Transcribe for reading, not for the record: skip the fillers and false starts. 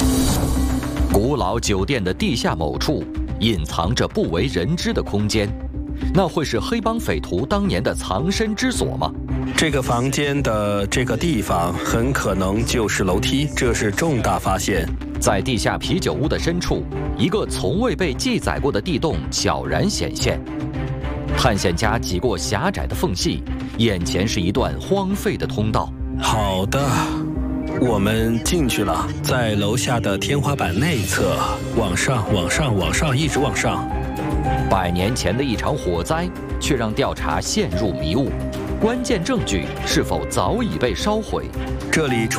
古老酒店的地下某处隐藏着不为人知的空间，那会是黑帮匪徒当年的藏身之所吗？ 这个房间的这个地方很可能就是楼梯，这是重大发现。 在地下啤酒屋的深处，一个从未被记载过的地洞悄然显现。探险家挤过狭窄的缝隙，眼前是一段荒废的通道。 好的，我们进去了，在楼下的天花板内侧，往上，往上，往上，一直往上。 100年前的一场火灾，却让调查陷入迷雾。关键证据是否早已被烧毁？ 这里